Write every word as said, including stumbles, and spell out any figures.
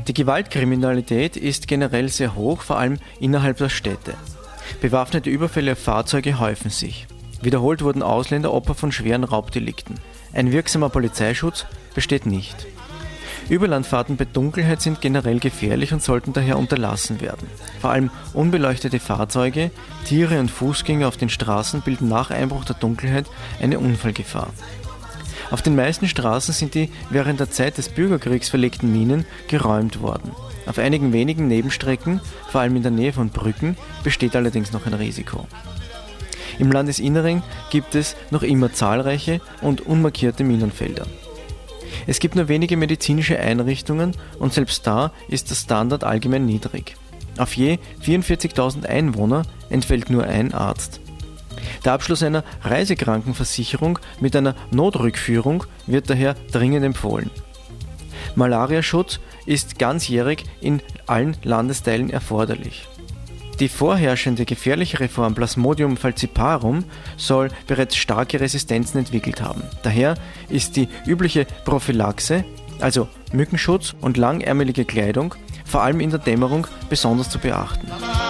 Die Gewaltkriminalität ist generell sehr hoch, vor allem innerhalb der Städte. Bewaffnete Überfälle auf Fahrzeuge häufen sich. Wiederholt wurden Ausländer Opfer von schweren Raubdelikten. Ein wirksamer Polizeischutz besteht nicht. Überlandfahrten bei Dunkelheit sind generell gefährlich und sollten daher unterlassen werden. Vor allem unbeleuchtete Fahrzeuge, Tiere und Fußgänger auf den Straßen bilden nach Einbruch der Dunkelheit eine Unfallgefahr. Auf den meisten Straßen sind die während der Zeit des Bürgerkriegs verlegten Minen geräumt worden. Auf einigen wenigen Nebenstrecken, vor allem in der Nähe von Brücken, besteht allerdings noch ein Risiko. Im Landesinneren gibt es noch immer zahlreiche und unmarkierte Minenfelder. Es gibt nur wenige medizinische Einrichtungen und selbst da ist der Standard allgemein niedrig. Auf je vierundvierzigtausend Einwohner entfällt nur ein Arzt. Der Abschluss einer Reisekrankenversicherung mit einer Notrückführung wird daher dringend empfohlen. Malariaschutz ist ganzjährig in allen Landesteilen erforderlich. Die vorherrschende gefährlichere Form Plasmodium falciparum soll bereits starke Resistenzen entwickelt haben. Daher ist die übliche Prophylaxe, also Mückenschutz und langärmelige Kleidung, vor allem in der Dämmerung besonders zu beachten.